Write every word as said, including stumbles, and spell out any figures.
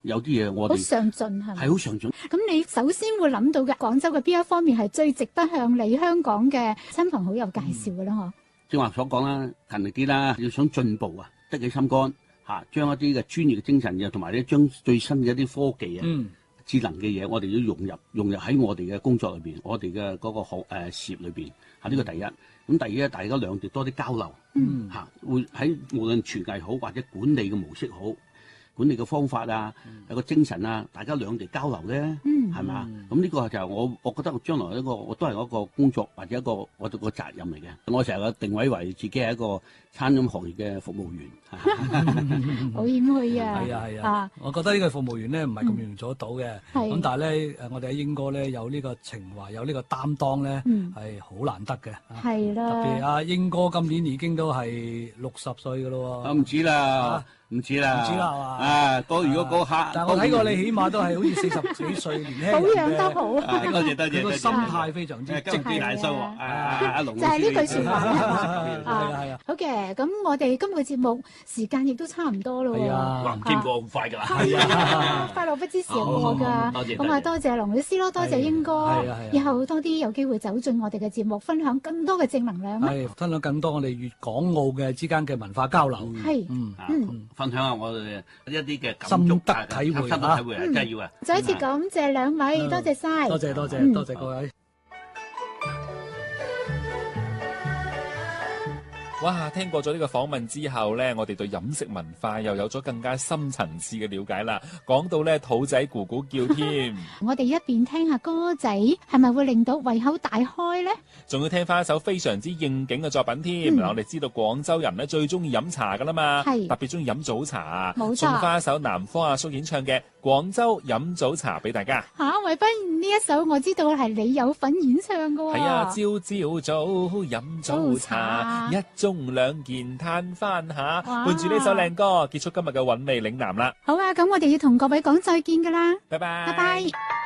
有啲嘢我哋好上進係咪？ 係好上進。 咁你首先會諗到嘅廣州嘅邊一方面係最值得向你香港嘅親朋好友介紹嘅咧？嗬、嗯， 正話所講啦，勤力啲啦，要想進步啊，得起心肝嚇，將一啲嘅專業嘅精神嘅，同埋咧將最新嘅一啲科技啊、嗯、智能嘅嘢，我哋要融入融入喺我哋嘅工作裏邊，我哋嘅嗰個學誒、呃、事業裏邊嚇，呢個第一。咁第二咧，大家兩地多啲交流，嚇、嗯啊、會喺無論廚藝好或者管理嘅模式好。管理嘅方法啊，有個精神啊，大家兩地交流咧，係嘛？咁呢個就係我，我覺得我將來一個，我都係一個工作或者一個我個責任嚟嘅。我成日定位為自己係一個餐飲行業嘅服務員， 好謙虛啊！ 係啊係啊，我覺得呢個服務員咧唔係咁容易做得到嘅。咁但係咧，誒我哋阿英哥咧有呢個情懷，有呢個擔當咧，係好難得嘅。 係啦， 特別阿英哥今年已經都係六十歲㗎咯喎。 啊唔止啦，唔止啦， 唔止啦係嘛？ 啊，嗰如果嗰刻， 但係我睇過你起碼都係好似四十幾歲年輕人嘅， 保養得好， 多謝多謝， 個心態非常之積極大收穫。阿龍就係呢句説話啦，係啊係啊。 好嘅，咁我哋今個節目時間亦都差唔多咯喎。 係啊， 唔見過咁快㗎啦。 係啊，快樂不知時日過㗎。 多謝。 咁啊，多謝龍老師咯，多謝英哥。 係啊係啊。 以後多啲有機會走進我哋嘅節目，分享更多嘅正能量。 係，分享更多我哋粵港澳嘅之間嘅文化交流。 係， 嗯嗯， 分享下我哋一啲嘅心得體會心得體會係真係要啊！ 再一次感謝兩位，多謝晒。 多謝多謝多謝各位。 哇！聽過咗呢個訪問之後呢，我哋對飲食文化又有咗更加深層次嘅了解啦。講到呢，肚仔咕咕叫添。 我哋一邊聽下歌仔，係咪會令到胃口大開呢？ 仲要聽翻一首非常之應景嘅作品添。嗱、嗯，我哋知道廣州人呢最中意飲茶噶啦嘛，特別中意飲早茶。冇錯。送翻一首南方阿叔演唱嘅《廣州飲早茶》俾大家。 嚇、啊，維斌呢一首我知道係你有份演唱㗎喎。 係啊，朝朝早飲早茶，早茶一盅兩件嘆翻下，伴住呢首靚歌結束今日嘅韻味嶺南啦。 好啊，咁我哋要同各位講再見㗎啦。 拜拜。 拜拜。